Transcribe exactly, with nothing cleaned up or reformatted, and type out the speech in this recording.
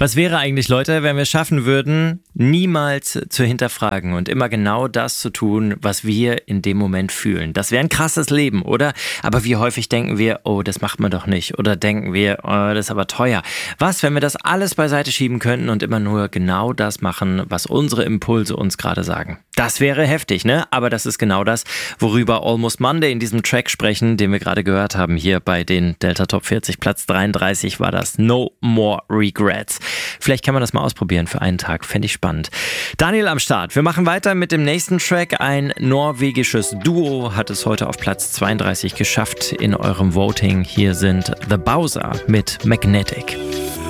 Was wäre eigentlich, Leute, wenn wir es schaffen würden, niemals zu hinterfragen und immer genau das zu tun, was wir in dem Moment fühlen? Das wäre ein krasses Leben, oder? Aber wie häufig denken wir, oh, das macht man doch nicht. Oder denken wir, oh, das ist aber teuer. Was, wenn wir das alles beiseite schieben könnten und immer nur genau das machen, was unsere Impulse uns gerade sagen? Das wäre heftig, ne? Aber das ist genau das, worüber Almost Monday in diesem Track sprechen, den wir gerade gehört haben. Hier bei den Delta Top vierzig, Platz dreiunddreißig war das No More Regrets. Vielleicht kann man das mal ausprobieren für einen Tag. Fände ich spannend. Daniel am Start. Wir machen weiter mit dem nächsten Track. Ein norwegisches Duo hat es heute auf Platz zweiunddreißig geschafft in eurem Voting. Hier sind The Bowser mit Magnetic.